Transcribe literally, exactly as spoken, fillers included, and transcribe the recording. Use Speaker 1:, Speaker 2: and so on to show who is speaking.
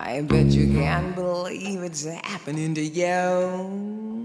Speaker 1: I bet you can't believe it's happening to you.